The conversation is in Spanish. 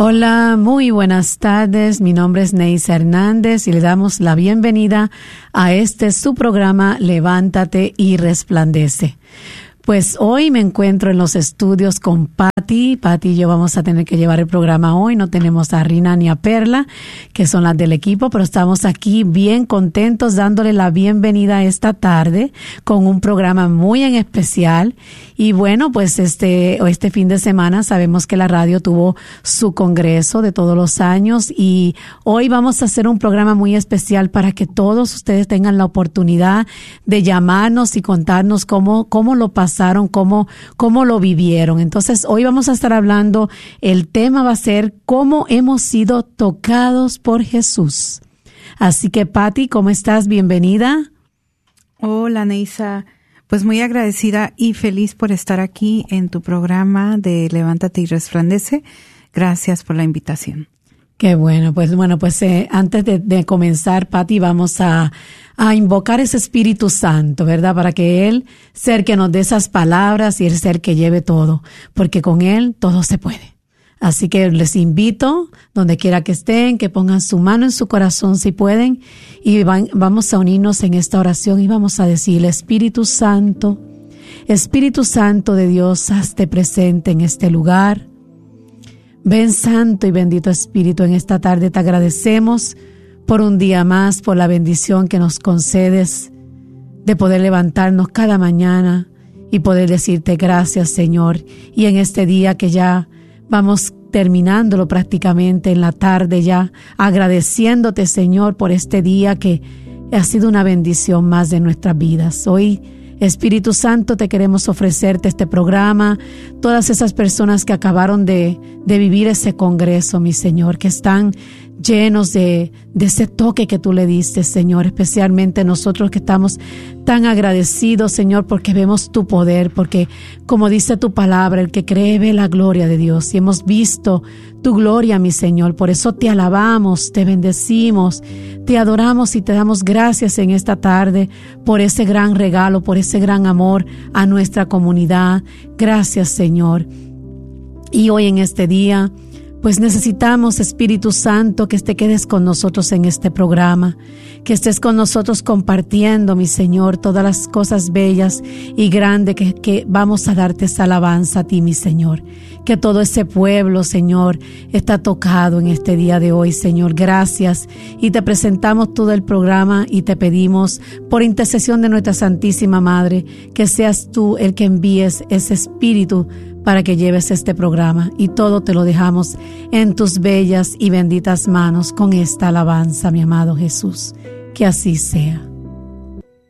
Hola, muy buenas tardes. Mi nombre es Neisa Hernández y le damos la bienvenida a su programa Levántate y Resplandece. Pues hoy me encuentro en los estudios con Patti. Patti y yo vamos a tener que llevar el programa hoy. No tenemos a Rina ni a Perla, que son las del equipo, pero estamos aquí bien contentos dándole la bienvenida esta tarde con un programa muy en especial. Y bueno, pues este fin de semana sabemos que la radio tuvo su congreso de todos los años y hoy vamos a hacer un programa muy especial para que todos ustedes tengan la oportunidad de llamarnos y contarnos cómo lo pasaron, cómo lo vivieron. Entonces, hoy vamos a estar hablando, el tema va a ser cómo hemos sido tocados por Jesús. Así que, Patti, ¿cómo estás? Bienvenida. Hola, Neisa. Pues muy agradecida y feliz por estar aquí en tu programa de Levántate y Resplandece. Gracias por la invitación. Qué bueno. Pues antes de comenzar, Patti, vamos a invocar ese Espíritu Santo, ¿verdad? Para que Él sea el que nos dé esas palabras y Él sea el que lleve todo, porque con Él todo se puede. Así que les invito, donde quiera que estén, que pongan su mano en su corazón si pueden, y vamos a unirnos en esta oración y vamos a decirle: Espíritu Santo de Dios, hazte presente en este lugar. Ven, Santo y bendito Espíritu, en esta tarde te agradecemos por un día más, por la bendición que nos concedes de poder levantarnos cada mañana y poder decirte gracias, Señor. Y en este día que ya vamos terminándolo prácticamente en la tarde ya, agradeciéndote, Señor, por este día que ha sido una bendición más de nuestras vidas. Hoy, Espíritu Santo, te queremos ofrecerte este programa, todas esas personas que acabaron de vivir ese congreso, mi Señor, que están llenos de ese toque que tú le diste, Señor, especialmente nosotros que estamos tan agradecidos, Señor, porque vemos tu poder, porque como dice tu palabra, el que cree ve la gloria de Dios y hemos visto tu gloria, mi Señor. Por eso te alabamos, te bendecimos, te adoramos y te damos gracias en esta tarde por ese gran regalo, por ese gran amor a nuestra comunidad. Gracias, Señor. Y hoy en este día, pues necesitamos, Espíritu Santo, que te quedes con nosotros en este programa, que estés con nosotros compartiendo, mi Señor, todas las cosas bellas y grandes que vamos a darte esa alabanza a ti, mi Señor. Que todo ese pueblo, Señor, está tocado en este día de hoy, Señor. Gracias. Y te presentamos todo el programa y te pedimos, por intercesión de nuestra Santísima Madre, que seas tú el que envíes ese Espíritu para que lleves este programa, y todo te lo dejamos en tus bellas y benditas manos con esta alabanza, mi amado Jesús. Que así sea.